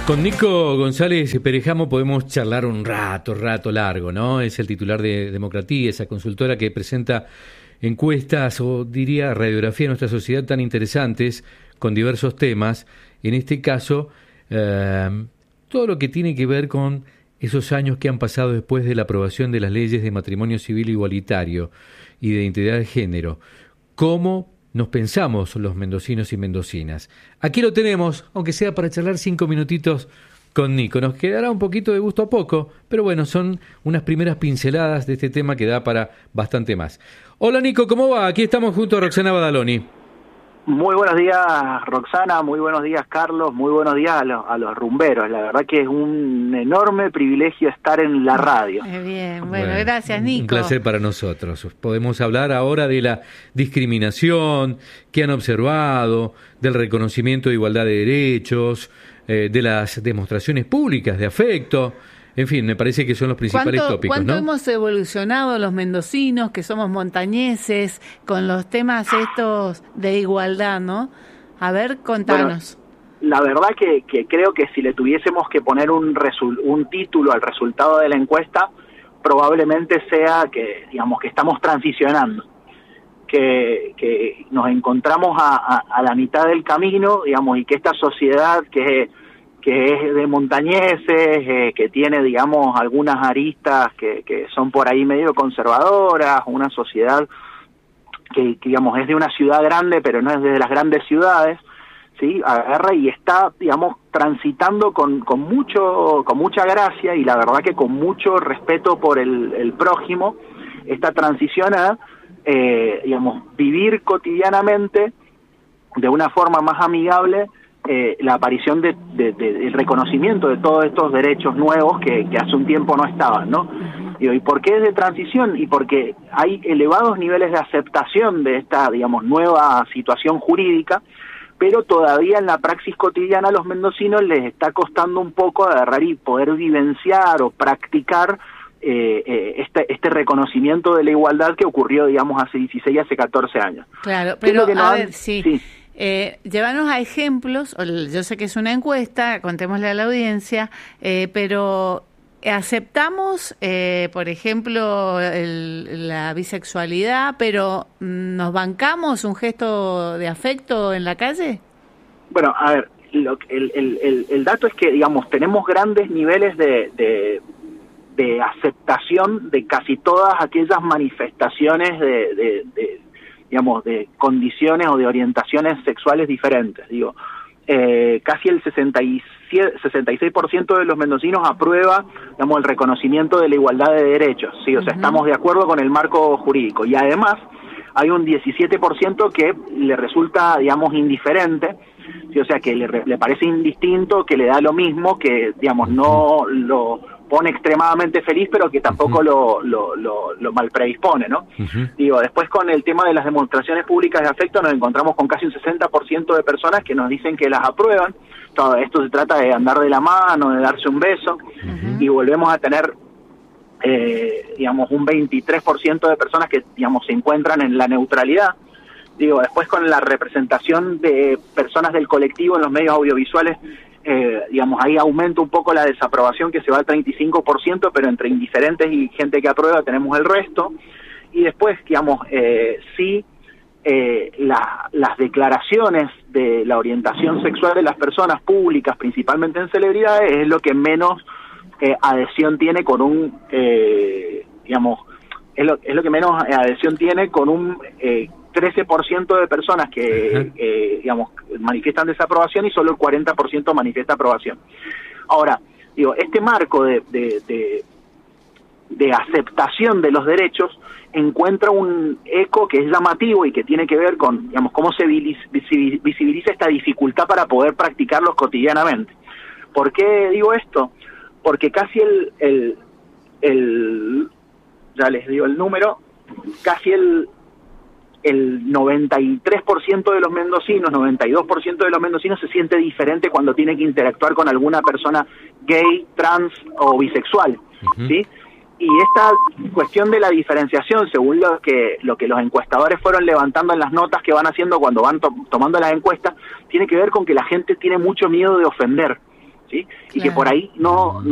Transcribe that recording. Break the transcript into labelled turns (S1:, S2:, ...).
S1: Con Nico González Perejamo podemos charlar un rato largo, ¿no? Es el titular de Democratia, esa consultora que presenta encuestas o diría radiografía de nuestra sociedad tan interesantes con diversos temas. En este caso, todo lo que tiene que ver con esos años que han pasado después de la aprobación de las leyes de matrimonio civil igualitario y de identidad de género. ¿Cómo nos pensamos los mendocinos y mendocinas? Aquí lo tenemos, aunque sea para charlar 5 minutitos con Nico. Nos quedará un poquito de gusto a poco, pero bueno, son unas primeras pinceladas de este tema que da para bastante más. Hola Nico, ¿cómo va? Aquí estamos junto a Roxana Badaloni.
S2: Muy buenos días, Roxana, muy buenos días, Carlos, muy buenos días a los rumberos. La verdad que es un enorme privilegio estar en la radio.
S3: Bien, bueno, gracias, Nico.
S1: Un placer para nosotros. Podemos hablar ahora de la discriminación que han observado, del reconocimiento de igualdad de derechos, de las demostraciones públicas de afecto. En fin, me parece que son los principales tópicos,
S3: ¿Cuánto
S1: ¿no?
S3: hemos evolucionado los mendocinos, que somos montañeses, con los temas estos de igualdad, ¿no? A ver, contanos.
S2: Bueno, la verdad que creo que si le tuviésemos que poner un título al resultado de la encuesta, probablemente sea que, digamos, que estamos transicionando, que nos encontramos a la mitad del camino, digamos, y que esta sociedad que es de montañeses, que tiene, digamos, algunas aristas que son por ahí medio conservadoras, una sociedad que, digamos, es de una ciudad grande, pero no es de las grandes ciudades, ¿sí? Agarra y está, digamos, transitando con mucha gracia y la verdad que con mucho respeto por el prójimo, esta transición a, digamos, vivir cotidianamente de una forma más amigable la aparición el reconocimiento de todos estos derechos nuevos que hace un tiempo no estaban, ¿no? ¿Y por qué es de transición? Y porque hay elevados niveles de aceptación de esta, digamos, nueva situación jurídica, pero todavía en la praxis cotidiana a los mendocinos les está costando un poco agarrar y poder vivenciar o practicar este reconocimiento de la igualdad que ocurrió, digamos, hace 16, hace 14 años.
S3: Claro, pero a ver, sí. Llévanos a ejemplos, yo sé que es una encuesta, contémosle a la audiencia, pero aceptamos, por ejemplo, la bisexualidad, pero ¿nos bancamos un gesto de afecto en la calle?
S2: Bueno, a ver, el dato es que, digamos, tenemos grandes niveles de aceptación de casi todas aquellas manifestaciones digamos, de condiciones o de orientaciones sexuales diferentes. Digo, casi el 66% de los mendocinos aprueba, digamos, el reconocimiento de la igualdad de derechos, ¿sí? O sea, estamos de acuerdo con el marco jurídico. Y además hay un 17% que le resulta, digamos, indiferente, ¿sí? O sea, que le parece indistinto, que le da lo mismo, que, digamos, no lo pone extremadamente feliz, pero que tampoco lo malpredispone, ¿no? Digo, después con el tema de las demostraciones públicas de afecto nos encontramos con casi un 60% de personas que nos dicen que las aprueban. Todo esto se trata de andar de la mano, de darse un beso, y volvemos a tener, digamos, un 23% de personas que, digamos, se encuentran en la neutralidad. Digo, después con la representación de personas del colectivo en los medios audiovisuales, digamos, ahí aumenta un poco la desaprobación, que se va al 35%, pero entre indiferentes y gente que aprueba tenemos el resto. Y después, digamos, las declaraciones de la orientación sexual de las personas públicas, principalmente en celebridades, es lo que menos adhesión tiene con un, digamos, es lo que menos adhesión tiene con un 13% de personas que, digamos, manifiestan desaprobación y solo el 40% manifiesta aprobación. Ahora, digo, este marco de aceptación de los derechos encuentra un eco que es llamativo y que tiene que ver con, digamos, cómo se visibiliza esta dificultad para poder practicarlos cotidianamente. ¿Por qué digo esto? Porque casi ya les digo el número, casi el 93% de los mendocinos, 92% de los mendocinos se siente diferente cuando tiene que interactuar con alguna persona gay, trans o bisexual, ¿sí? Y esta cuestión de la diferenciación, según lo que los encuestadores fueron levantando en las notas que van haciendo cuando van tomando las encuestas, tiene que ver con que la gente tiene mucho miedo de ofender, ¿sí? ¿sí? Y que por ahí no